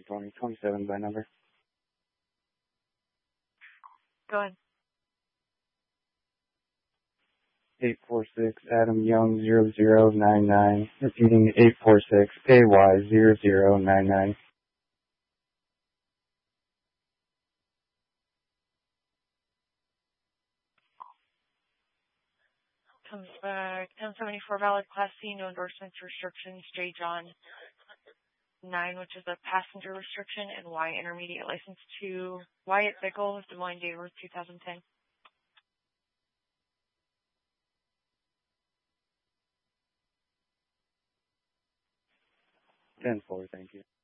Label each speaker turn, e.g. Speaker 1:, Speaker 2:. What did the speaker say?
Speaker 1: 2027 by number.
Speaker 2: Go ahead.
Speaker 1: 846 Adam Young 0099. Repeating 846 AY 0099.
Speaker 2: Comes back. 1074 valid Class C, no endorsements, restrictions. J. John 9, which is a passenger restriction, and Y intermediate license to Wyatt Bickle, Des Moines, Dayworth, 2010.
Speaker 1: 10-4, thank you.